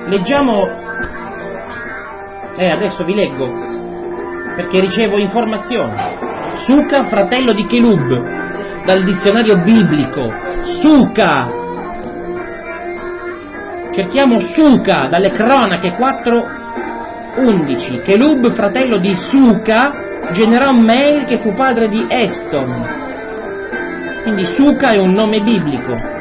Leggiamo, adesso vi leggo, perché ricevo informazioni. Suca, fratello di Chelub, dal dizionario biblico. Suca! Cerchiamo Suca dalle cronache 4:11. Chelub, fratello di Suca, generò Meir che fu padre di Eston. Quindi Suca è un nome biblico.